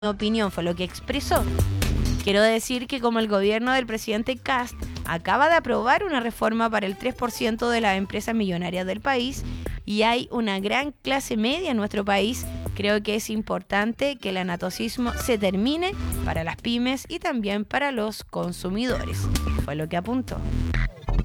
opinión, fue lo que expresó. Quiero decir que como el gobierno del presidente Kast acaba de aprobar una reforma para el 3% de las empresas millonarias del país y hay una gran clase media en nuestro país, creo que es importante que el anatocismo se termine para las pymes y también para los consumidores. Fue lo que apuntó.